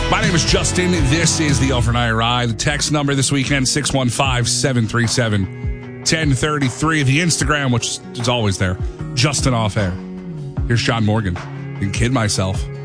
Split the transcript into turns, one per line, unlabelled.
My name is Justin. This is the Overnight Ride. The text number this weekend, 615-737-1033. The Instagram, which is always there, Justin Off Air. Here's Sean Morgan. I can kid myself.